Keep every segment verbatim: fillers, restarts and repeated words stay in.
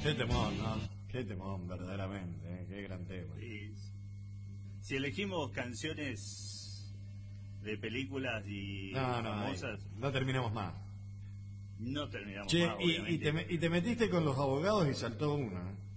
Qué temón, ¿no? Qué temón, verdaderamente, ¿eh? Qué gran tema. Y si elegimos canciones de películas y No, no, famosas, ahí, no terminamos más. no terminamos Che, más, y, y, obviamente. te, y te metiste con los abogados y saltó una. ¿eh?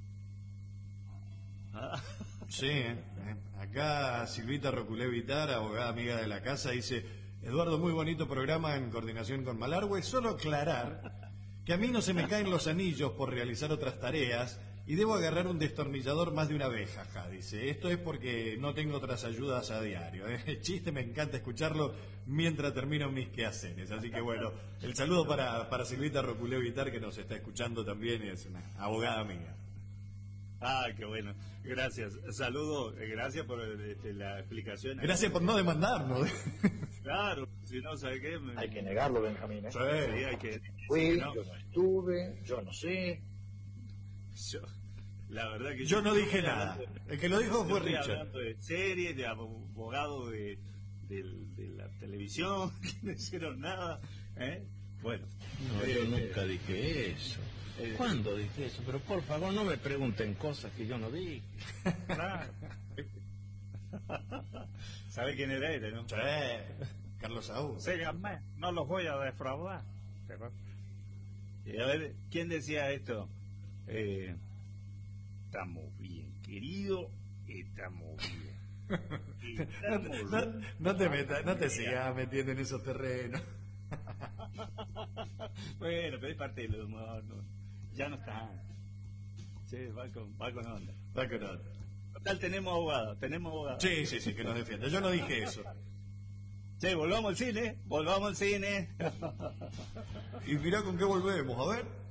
Ah, Sí, ¿eh? Acá Silvita Roculé Vitar, abogada amiga de la casa, dice: Eduardo, muy bonito programa en coordinación con Malargüe. Solo aclarar que a mí no se me caen los anillos por realizar otras tareas y debo agarrar un destornillador más de una vez, jaja, dice. Esto es porque no tengo otras ayudas a diario. ¿eh? El chiste me encanta escucharlo mientras termino mis quehaceres. Así que bueno, el saludo para, para Silvita Roculé Vitar, que nos está escuchando también y es una abogada amiga. ah, qué bueno. Gracias. Saludo, eh, gracias por este, la explicación. Gracias por no demandarnos. Claro, si no, ¿sabe qué? Me- Hay que negarlo, Benjamín, ¿eh? Sí. Sí, hay que... Fui, no, yo no estuve, yo no sé. yo- la verdad que Yo no dije estoy nada. hablando de- El que lo dijo yo fue estoy Richard. hablando de series, de abogado de, del- de la televisión, que no hicieron nada. ¿eh? Bueno. No, eh, yo nunca dije eso. eh, ¿Cuándo dije eso? Pero por favor no me pregunten cosas que yo no dije. Claro. ¿Sabe quién era él, no? Sí. Carlos Saúl. Síganme, no los voy a defraudar. Pero- Y a ver, ¿quién decía esto? Eh, estamos bien, querido, estamos bien. No, Estamos no- bien. no te metas, no te sigas metiendo en esos terrenos. Bueno, pero es parte del humor, ¿no? Ya no está. Sí, va con, va con onda. Va con otra. Total, tenemos abogado, tenemos abogado. Sí, sí, sí, que nos defienda. Yo no dije eso. Che, volvamos al cine, volvamos al cine. Y mirá con qué volvemos, a ver.